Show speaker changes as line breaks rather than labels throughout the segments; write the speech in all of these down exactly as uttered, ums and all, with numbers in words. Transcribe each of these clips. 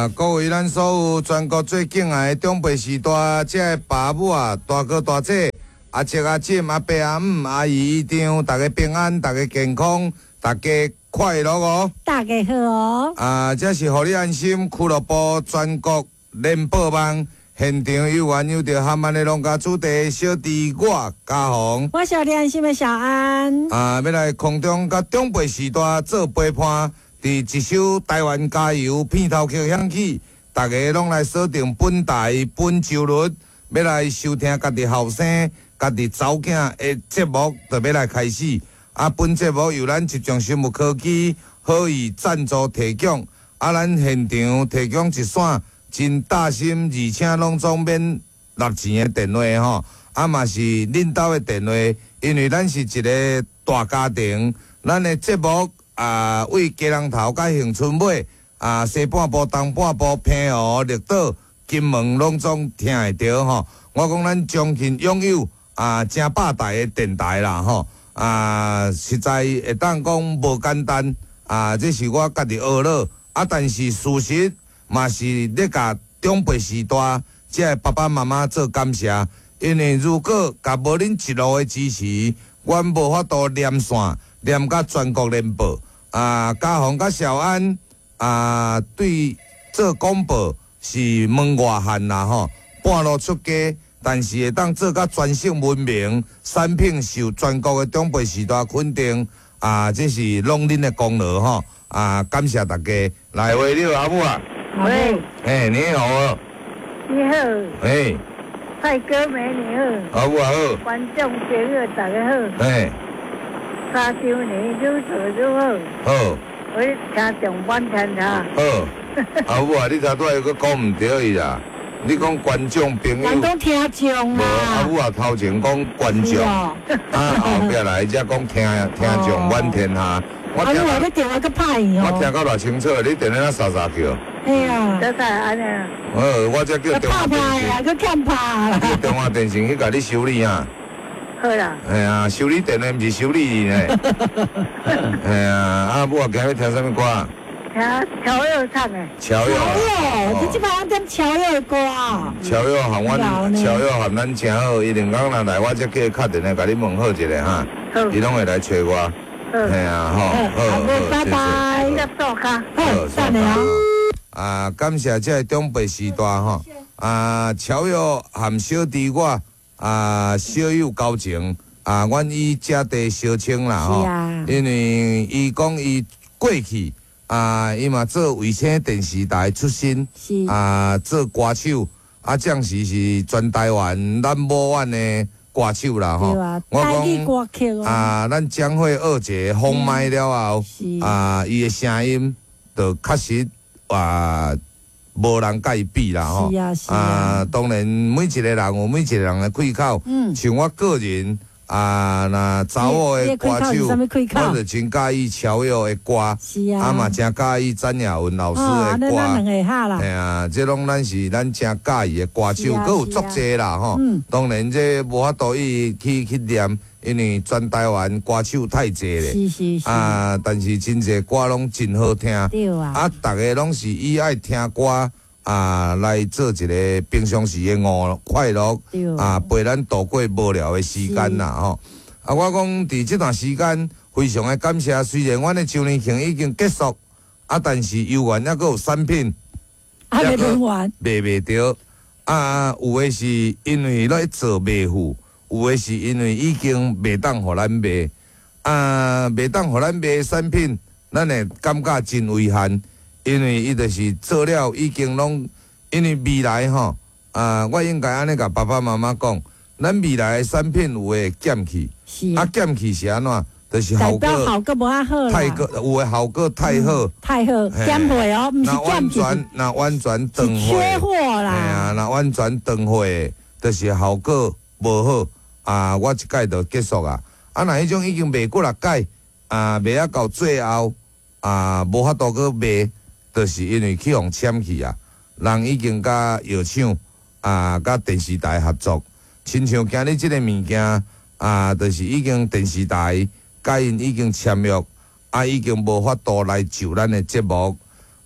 啊，各位咱所有全国最敬爱的长辈时代，这个爸母啊、大哥大姐、阿叔阿婶、阿伯阿姆、阿姨姨丈，大家平安，大家健康，大家快乐哦！
大家好哦！
啊，这是互你安心俱乐部全国联播网现场有缘有着含万的农家主题小弟我嘉宏，
我是你安心的小安。
啊，要来空中甲长辈时代做陪伴。伫一首台湾加油片头曲响起，大家拢来锁定本台本周日，要来收听家己后生、家己查囝的节目，就要来开始。啊，本节目由咱集中生物科技好意赞助提供，啊，咱现场提供一线真大心，而且拢总免纳钱的电话吼，啊嘛是恁兜的电话，因为咱是一个大家庭，咱的节目。啊，为家人头甲恒春尾啊，西半部、东半部、平湖、绿岛、金门拢总听会到吼。我讲咱将近拥有啊，正百台的电台啦吼。啊，实在会当讲无简单啊，这是我家己学了啊，但是事实嘛是咧甲长辈时代这个爸爸妈妈做感谢，因为如果甲无恁一路的支持，阮无法度连线。连甲全国联播啊，嘉宏甲小安啊，对做广播是门外汉啦吼，半路出家，但是会当做甲全省闻名，产品受全国的长辈时代肯定啊，这是拢恁的功劳吼啊，感谢大家。来，喂，你好，阿母啊。
喂。
哎，你好。
你好。
哎。
帅哥美女好。
阿母好。
观众朋友大家好。
哎。
三周年如此如好。
好。
我听上半天他。
好。阿母啊，你头拄又搁讲毋对伊啦。你讲观众朋友。
人讲听众啦。
无，阿母啊，头前讲观众，啊后壁来才讲听听众满天下。
我听到你电话搁歹哦。
我听到偌清楚，你电话啥啥叫？
哎呀。
这才安尼。
好，我才叫电话电信。
啊，搁欠拍啦。
叫电话电信去甲你修理啊。
好啦。
哎呀，修理电话毋是修理你呢。哎呀，阿母啊，今日听啥物歌？
听乔佑唱的。
乔佑。
乔佑，你即摆要点乔佑的歌啊？
乔佑含阮，乔佑含咱真好，伊两工若来，我才叫伊敲电话甲你问好一下哈。
好。
伊拢会来找我。哎呀，吼，好，好，
拜拜。
要做卡。
好，散了。
啊，感谢这个长辈时代吼，啊，乔佑含小弟我啊，小有交情啊，阮以这地相称啦吼，因为伊讲伊过去啊，伊嘛做卫星电视台出身，啊，做歌手啊，暂时是全台湾 number one 的歌手啦吼。我讲啊，咱将会二姐封麦了后，啊，伊的声音就确实。啊，无人甲伊比啦吼！啊，当然每一个人有每一个人的开口，嗯、像我个人啊，那查某的歌手，我就真介意乔佑的歌，啊嘛真介意詹雅文老师的歌，哎呀，这拢咱是咱真介意的歌手，佮有足济啦吼。嗯、当然这无法度去去去念。因为全台湾歌手太济咧，是是是啊，但是真济歌拢真好听，对啊，啊，大家拢是以爱听歌啊来做一个平常时的娱快乐，啊，陪咱度过无聊的时间啦吼。啊，我讲伫这段时间非常的感谢，虽然阮的周年庆已经结束，啊，但是游园还阁有产品，
还未用完，
卖袂着，啊，有的是因为咧做卖付。有的是因为已经袂当互咱卖，啊，袂当互咱卖的产品，咱会感觉真遗憾，因为伊就是做了已经拢，因为未来吼，啊，我应该安尼甲爸爸妈妈讲，咱未来的产品有诶减去，啊，减去是安怎？就是效果
效果无啊好啦，
太个有诶效果太好，
太好，减货哦，毋是减去，
那完全那完全断货，
缺货啦，
哎呀，那完全断货，就是效果无好。啊，我一届就结束啊！啊，若迄种已经卖过六届，啊，卖啊到最后，啊，无法度去卖，就是因为去互签去啊。人已经甲药厂啊，甲电视台合作，亲像今日即个物件啊，就是已经电视台甲因已经签约，啊，已经无法度来就咱的节目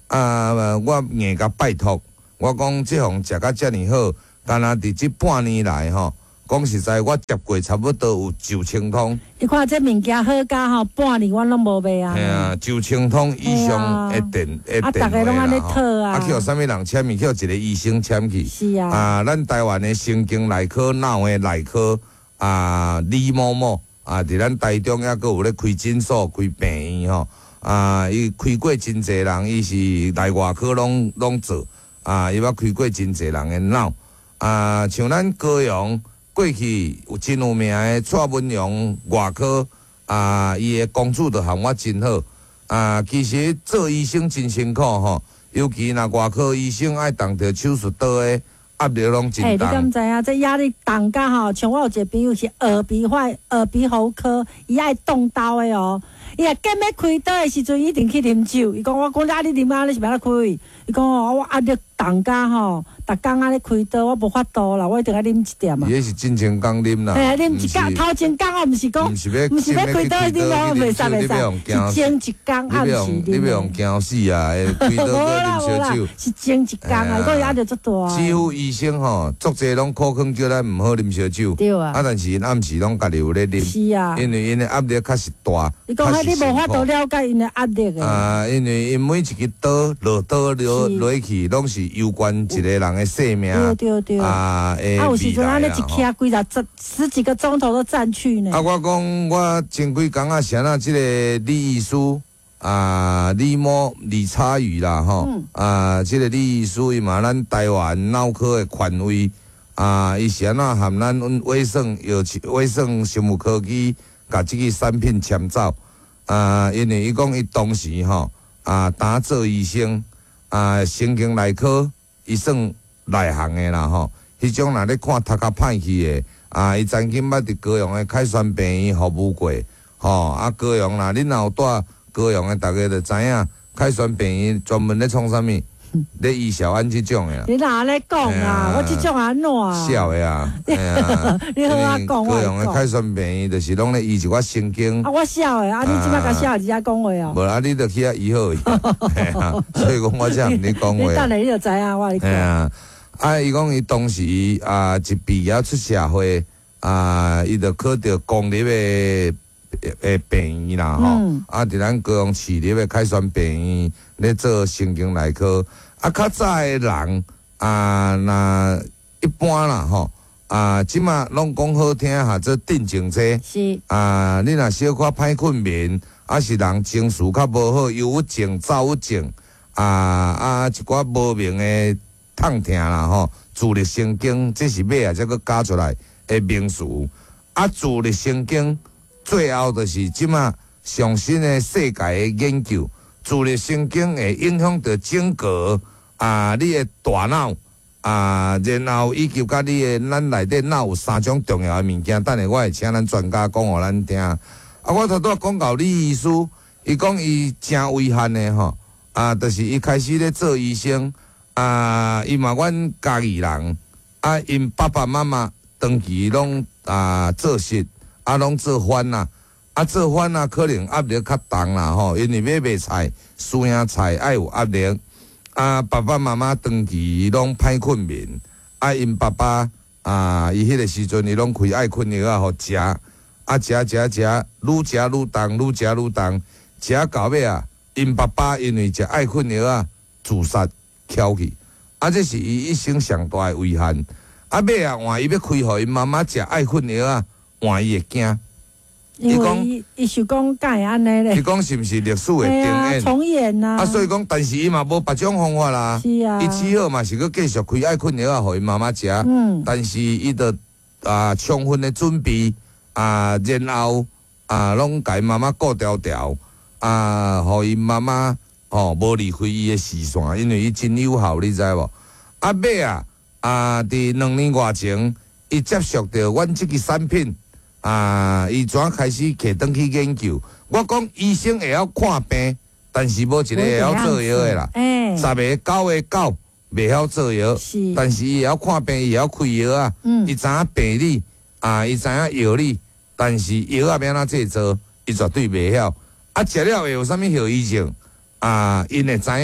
啊，我硬甲拜托，我讲即项食甲遮尔好，干那伫即半年来吼，讲实在我接过差不多有九千通。
你看这物件好甲吼，半年我拢无卖啊。
嘿啊，九千通以上一定一定
啊，大家拢安尼套啊。
啊，去互啥物人签去，去互一个医生签去。
是啊。
啊，咱台湾的神经内科、脑的内科啊，李某某啊，伫咱台中抑阁有咧开诊所、开病院吼。啊，伊开过真侪人，伊是内外科拢拢做。啊，伊捌开过真侪人的脑。啊，像咱高雄过去有真有名的蔡文荣外科啊，伊的公主就含我真好。啊，其实做医生真辛苦吼，尤其若外科医生爱动着手术刀的压力拢真大。
你敢知影？这压力重甲吼，像我有一个朋友是耳鼻坏耳鼻喉科，伊爱动刀的哦。伊若计要开刀的时阵，一定去啉酒。伊讲我讲啊，你啉啊，你是要哪开？伊讲哦，我压力重甲吼，逐工安尼开刀，我无法度啦，我一定要啉一点啊。
伊是真情讲啉啦。
嘿，啉一工，头前工我毋是讲，毋是要开刀，啉我袂使袂使，是前一工暗时啉。
你要用惊死啊！开刀搁啉烧酒，
是前一工啊，伊讲压力足大。
几乎医生吼，足侪拢苦劝叫咱毋好啉烧酒。
对啊。
啊，但是因暗时拢家己有咧啉。
是啊。
因为因的压力较实大。
伊讲，你无法度了解因的压力的。
啊，因为因每一个刀落刀落落去，拢是攸关一个人的生命。
对对对。
啊，诶，
啊，有时阵安尼一徛几十、十几个钟头都占去呢。
啊，我讲我前几工啊，先啊，即个李医师啊，李某李差宇啦，吼，嗯、啊，即、这个李医师伊嘛，咱台湾脑科的权威啊，伊先啊含咱卫生药卫生生物科技，甲即个产品签走。啊，因为伊讲伊当时吼啊，当做医生啊，神经内科伊算内行的啦吼。迄种若咧看读较歹去的啊，伊曾经捌伫高雄的凯旋病院服务过吼。啊，高雄啦，恁若有住高雄的，逐个就知影凯旋病院专门咧创啥物，咧医小安即种的啦。
你哪咧讲啊？我即种安怎啊？
笑的啊！
你好啊讲，我
高雄的凯旋病院就是拢咧医一寡神经。
啊，我笑的啊！你即摆甲笑人家讲话哦。
无啊，你著去遐医好伊。所以讲我才毋咧讲话。
你等下你就知影我咧讲。
啊，啊，伊讲伊当时啊一毕业出社会啊，伊就考着公立的诶病院啦吼。嗯、啊，伫咱高雄市立的凯旋病院咧做神经内科。啊，较早的人啊，那一般啦吼。啊，即马拢讲好听哈，做镇静剂。
是。啊，
你若小可歹困眠，啊是人情绪较无好，忧郁症、躁郁症，啊啊一寡无明的痛痛啦吼，自律神经这是尾啊才佫加出来的名词。啊，自律神经最后就是即马上新的世界的研究，自律神经会影响到整个啊你的大脑。啊，然后以及甲你诶，咱内底脑有三种重要诶物件，等下我会请咱专家讲互咱听。啊，我头拄仔讲到李医师，伊讲伊真危险诶吼，啊，就是伊开始咧做医生，啊，伊嘛阮家己人，啊，因爸爸妈妈长期拢啊做事，啊，拢做番啦，啊，做番啦，可能压力较重啦吼，因为要卖菜，输赢菜爱有压力。啊，爸爸妈妈长期拢歹困眠，啊，因爸爸啊，伊迄个时阵伊拢开爱困药啊，互食，啊，食食食，愈食愈重，愈食愈重，食到尾啊，因爸爸因为食爱困药啊，自杀翘去，啊，这是伊一生上大的遗憾。啊，尾啊，换伊要开互因妈妈食爱困药啊，换伊会惊。
因为伊伊想讲敢会安尼咧？
伊讲是毋是历史会重演？
重演呐！
啊，所以讲，但是伊嘛无别种方法啦。
是啊。
伊只好嘛是佮继续开爱困药啊，互伊妈妈食。嗯。但是伊着啊充分的准备啊，然后啊拢甲伊妈妈顾条条啊，互伊妈妈吼无离开伊的视线，因为伊真有效，你知无？啊尾啊啊，伫两年外前，伊接触到阮即个产品。啊！伊怎开始摕转去研究？我讲医生会晓看病，但是无一个会晓做药的啦。欸、十个九个九袂晓做药，但是伊会晓看病，伊会晓开药啊。伊、嗯、知影病理啊，伊知影药理，但是药啊要安怎制作，伊绝对袂晓。啊，食了会有啥物后遗症啊？因会知影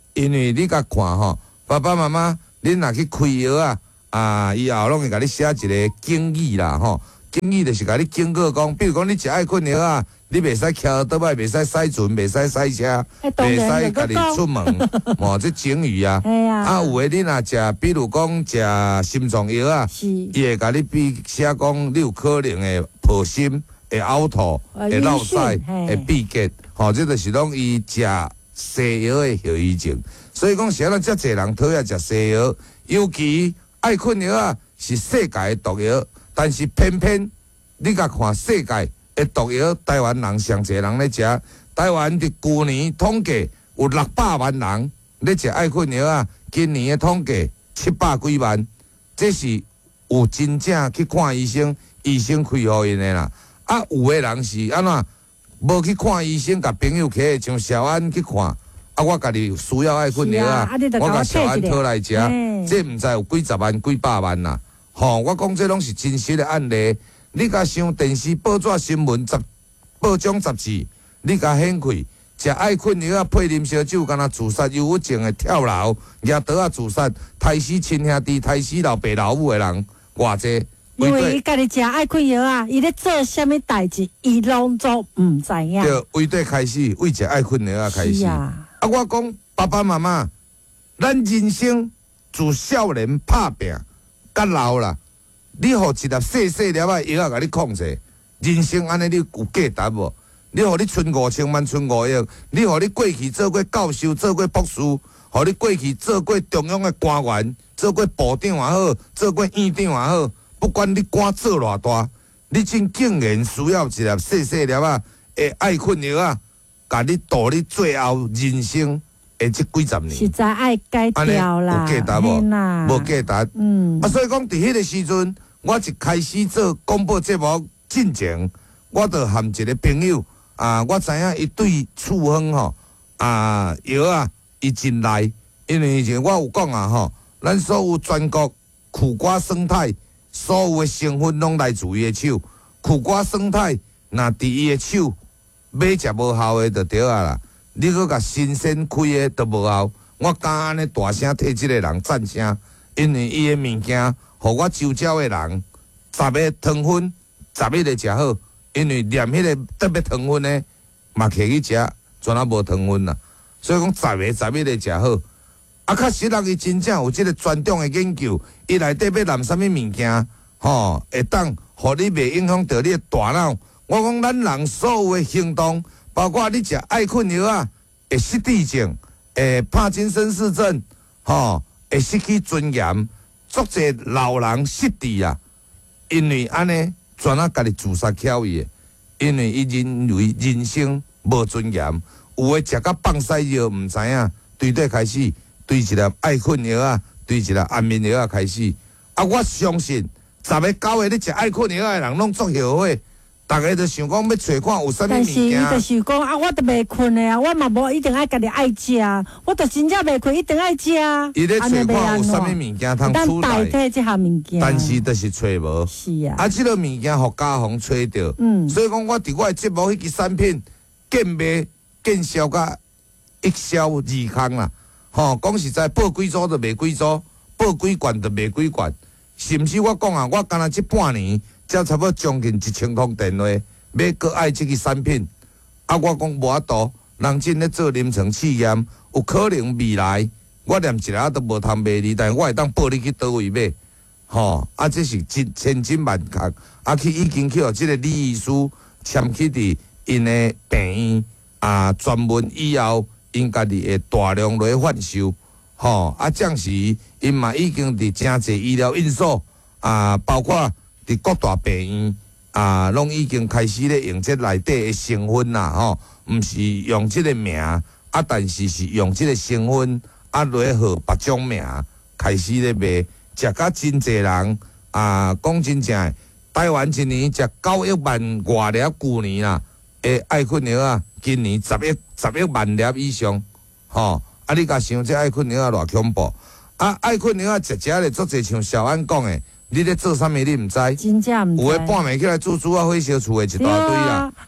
因为你甲看吼，爸爸妈妈，恁若去开药啊，啊，以后拢会甲你写一个建议啦，吼，建议就是甲你警告讲，比如讲你食爱困药啊，你袂使徛倒摆，袂使驶船，袂使驶车，袂使家己出门，吼，这警语啊。啊，有诶，你若食，比如讲食心脏药啊，伊会甲你比写讲，你有可能会破心。会呕吐，会落屎，会闭结，吼，这就是拢伊食西药的后遗症。所以讲，现在遮侪人讨厌食西药，尤其爱困药啊，是世界的毒药。但是偏偏你甲看世界的毒药，台湾人上侪人咧食。台湾伫去年统计有六百万人咧食爱困药啊，今年的统计七百几万，这是有真正去看医生，医生开互因的啦。啊，有诶人是安怎无去看医生，甲朋友去像小安去看，啊，我家己需要爱困药啊，我甲小安讨来食，这毋知有几十万、几百万啦。吼，我讲这拢是真实诶案例。你甲上电视、报纸、新闻、杂报章、杂志，你甲掀开，食爱困药啊，配啉烧酒，敢若自杀、忧郁症诶跳楼、举刀啊自杀、杀死亲兄弟、杀死老爸老母诶人，偌济。
因为伊家己食爱困药啊，伊咧做啥物代志，伊拢做毋知影。
对，为对开始，为食爱困药啊开始。啊，啊我讲爸爸妈妈，咱人生自少年拍拼，甲老啦，你互一粒细细粒仔药啊，甲你控制，人生安尼你有价值无？你互你存五千万，存五亿，你互你过去做过教授，做过博士，互你过去做过中央的官员，做过部长也好，做过院长也好。不管你官做偌大，你真竟然需要一粒细细粒啊，会爱困药啊，甲你度你最后人生的这几十年。
实在爱改掉啦，
有价值无？无价值。嗯。啊，所以讲，伫迄个时阵，我一开始做广播节目进前，我就含一个朋友啊，我知影伊对处方吼啊药啊，伊真来，因为以前我有讲啊吼，咱所有全国苦瓜生态。所有的成分拢来自伊的手，苦瓜生态，若伫伊的手买食无效的就对啊啦。你搁甲新鲜开的都无效，我敢安尼大声替即个人赞声，因为伊的物件，互我周遭的人十个糖分，十个来食好，因为念迄个特别糖分呢，嘛摕去食，全啊无糖分啦。所以讲十个十个来食好。啊，确实人伊真正有即个专长的研究，伊内底要揽啥物物件，吼，会当互你袂影响到你的大脑。我讲咱人所有的行动，包括你食爱困药啊，会失智症，会帕金森氏症，吼，会失去尊严，足侪老人失智啊，因为安尼全啊家己自杀翘伊的，因为伊认为人生无尊严，有诶食到放屎药毋知影，对对开始。对一粒爱困药啊，对一粒安眠药啊开始。啊，我相信十个九个咧食爱困药的人拢足后悔，逐个就想讲要找看有啥物物件。但
是伊就是讲啊，我都袂困的啊，我嘛无一定爱家己爱食，我都真正袂困，一定爱食。
伊咧找看有啥物物件通取代
代替这项物件，
但是就是找无。
是啊。
啊，即个物件互家方找着。嗯。所以讲，我伫我的节目迄支产品见卖见销甲一销二空啦。吼，讲实在，报几组就卖几组，报几罐就卖几罐。甚至我讲啊，我干若即半年，才差不多将近一千通电话，要搁爱即个产品。啊，我讲无法度，人真咧做临床试验，有可能未来我连一个都无通卖你，但我会当报你去倒位买。吼，啊，这是真千金万确，啊，去已经去互即个李医师签去伫因的病院啊，专门以后。因家己会大量来贩售，吼啊！暂时因嘛已经伫真侪医疗因素啊，包括伫各大病院啊，拢已经开始咧用这内底的成分啦，吼，毋是用这个名啊，但是是用这个成分啊来号别种名开始咧卖，食甲真侪人啊，讲真正，台湾一年食九亿万外粒旧年啦，诶，爱困药啊！今年十亿十亿万粒以上，吼！啊，你甲想这爱困药啊偌恐怖？啊，爱困药啊，食食咧足侪像小安讲诶，你咧做啥物你毋知？
真正毋知。
有诶半暝起来煮煮啊火烧厝诶一大堆啦。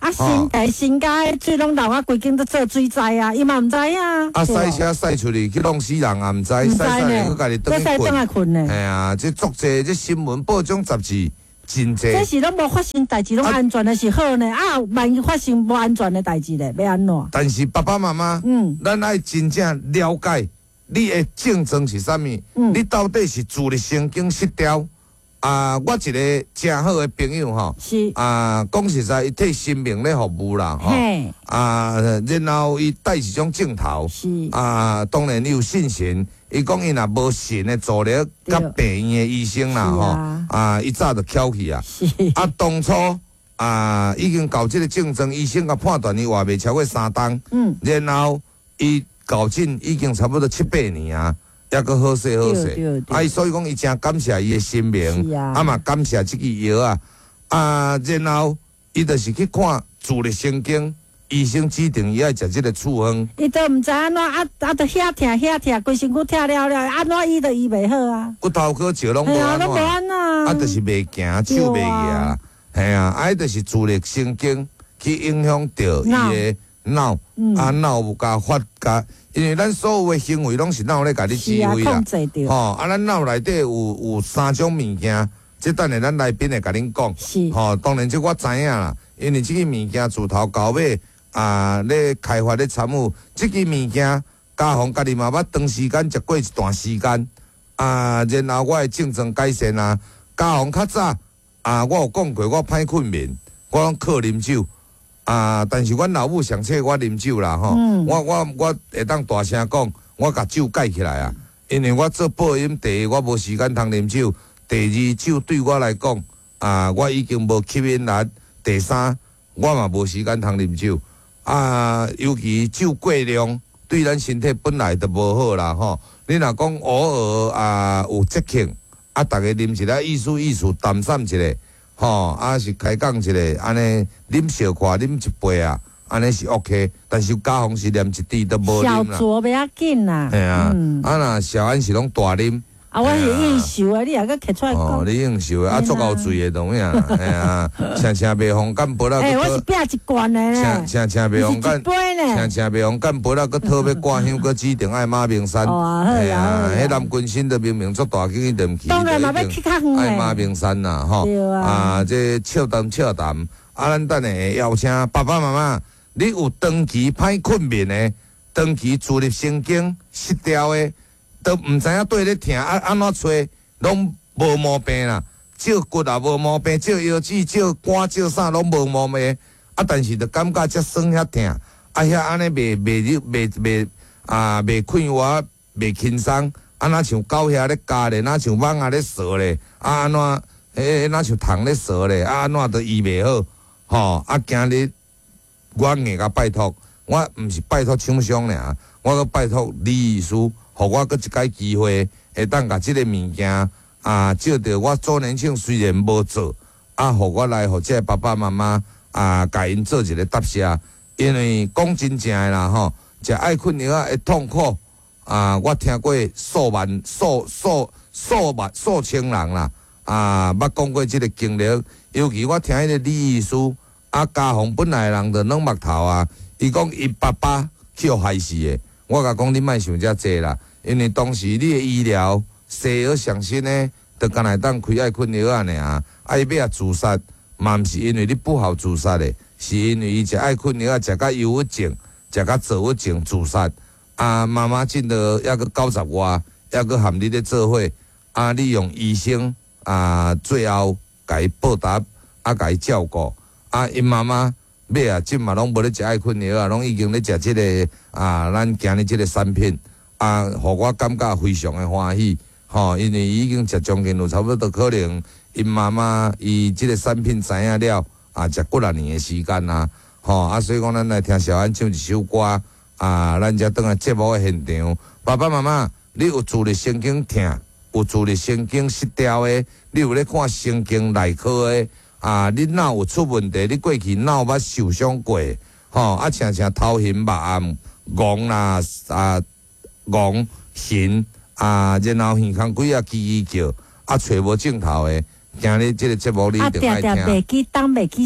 啊，新地新家的水拢流啊，规间都做水灾啊，伊嘛毋知影。
啊，赛车赛出去去弄死人也毋知，赛赛来去家己倒去
困。困呢？
哎呀，这足济这新闻报章杂志真济。
这是拢无发生代志，拢安全的是好呢。啊，万一发生无安全的代志咧，要安怎？
但是爸爸妈妈，嗯，咱爱真正了解你的症状是啥物，嗯，你到底是自律神经失调。啊，我一个真好的朋友吼，
是
啊，讲实在，伊替生命咧服务啦，吼，啊，然后伊带一种镜头，
是
啊，当然伊有信心，伊讲伊若无神的助力，甲病院的医生啦，吼，啊，伊早就翘去啊，啊，当初啊，已经到即个症状，医生甲判断伊活袂超过三档，嗯，然后伊到诊已经差不多七八年啊。抑阁好势好势，啊！所以讲，伊真感谢伊的生命，啊嘛感谢即支药啊，啊，然后伊就是去看自律神经，医生指定伊爱食即个处方。
伊都毋知安怎，啊啊，都遐疼遐疼，规身躯疼了了，安怎医都医袂好啊？
骨头壳石拢无安怎，啊，就是袂行，手袂举，系啊，啊，就是自律神经去影响到伊的脑，啊，脑有甲发甲。因为咱所有的行为拢是脑咧，甲你指挥啦，吼！啊，咱脑内底有有三种物件，即等下咱来宾会甲恁讲，吼！当然即我知影啦，因为即个物件自头到尾啊，咧开发咧参与，即个物件家宏家己嘛捌长时间食过一段时间，啊，然后我的症状改善啊，家宏较早啊，我有讲过我歹困眠，我拢靠啉酒。啊！但是阮老母上册我啉酒啦，吼、嗯，我我我会当大声讲，我甲酒戒起来啊！因为我做播音，第一我无时间通啉酒，第二酒对我来讲，啊，我已经无吸引力。第三，我嘛无时间通啉酒，啊，尤其酒过量对咱身体本来就无好啦，吼。你若讲偶尔啊有节庆，啊，逐个啉一下意思意思淡散一下。吼，啊是开讲一个，安尼啉小块，啉一杯啊，安尼是 OK。但是家宏是连一滴都无啉啦。
小酌不要紧啦。
系啊，啊若小安是拢大啉。
啊，我是应酬的，你也搁摕出来讲。
哦，你应酬的，啊足够醉的当样啦，系啊，请请袂红干杯啦。
哎，我是拼一罐的咧。
请请请袂红干，请请袂红干杯啦，搁讨要挂香，搁指定爱马明山。
哦，好
啊。迄南军新的明明足大间，伊就毋去。
当然嘛，要去较远
爱马明山啦，吼。啊，这笑谈笑谈，啊，咱等下邀请爸爸妈妈，你有长期歹困眠的，长期自律神经失调的。都毋知影对咧疼，啊安怎找拢无毛病啦，照骨也无毛病，照腰子、照肝、照啥拢无毛病，啊但是就感觉遮酸遐疼，啊遐安尼袂袂袂袂啊袂快活，袂轻松，啊若像狗遐咧咬咧，若像蠓仔咧踅咧，啊安怎迄若像虫咧踅咧，啊安怎都医袂好，吼啊今日我硬甲拜托，我毋是拜托厂商尔，我阁拜托李医师。互我搁一摆机会，会当甲即个物件啊，照着我周年庆虽然无做，啊，互我来互即个爸爸妈妈啊，甲因做一个答谢。因为讲真正诶啦吼，食爱困药啊会痛苦啊，我听过数万、数数数万、数千人啦啊，捌讲过即个经历。尤其我听迄个李医师啊，家宏本来人着软目头啊，伊讲伊爸爸去互害死诶。我甲讲，你莫想遮济啦，因为当时你的医疗西药上新呢，就干来当开爱困药啊尔，啊伊要啊自杀，嘛毋是因为你不好自杀的，是因为伊食爱困药啊，食甲忧郁症，食甲躁郁症自杀。啊，妈妈真的抑个九十外，抑个含你咧做伙，啊，你用医生啊，最后甲伊报答，啊，甲伊照顾，啊，因妈妈。尾啊，即嘛拢无咧食爱困药啊，拢已经咧食即个啊，咱今日即个产品啊，互我感觉非常的欢喜，吼，因为已经食将近有差不多可能，因妈妈伊即个产品知影了啊，食几啊年的时间啊，吼啊，所以讲咱来听小安唱一首歌啊，咱才倒来节目的现场，爸爸妈妈，你有自律神经疼，有自律神经失调的，你有咧看神经内科的。啊！你脑有出问题，你过去脑捌受伤过，吼啊，常常头晕目暗、戆啦啊、戆眩啊，然后耳孔鬼啊叽叽叫，啊，找无正头的。今日即个节目你一定爱听。啊，定定袂记东袂记西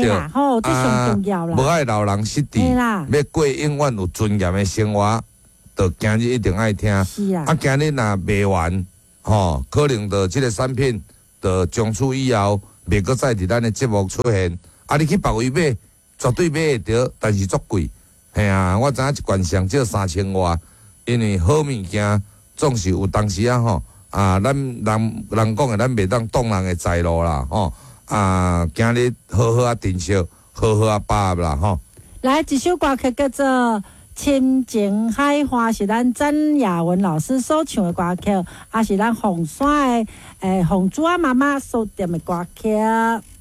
嘿啦，吼，这上重要啦。
无爱老人失智，
嘿啦，
要过永远有尊严的生活，就今日一定爱听。
是啊。
啊，今日若卖完，吼，可能就即个产品，就从此以后袂搁再伫咱的节目出现。啊，你去别位买，绝对买会着，但是足贵。嘿啊，我知影一罐上少三千外，因为好物件总是有当时啊吼，啊，咱人人讲的，咱袂当挡人的财路啦，吼。啊，今日好好啊珍惜，好好啊把握啦，吼。
来，一首歌曲叫做《亲情海花》，是咱詹雅文老师所唱的歌曲，也是咱红山的诶红珠啊妈妈所点的歌曲。